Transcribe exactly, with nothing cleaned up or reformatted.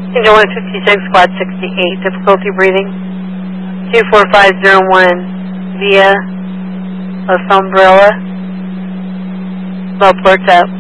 Angel one fifty-six, Squad sixty-eight, difficulty breathing. two four five zero one via La Sombrilla. Low ports up.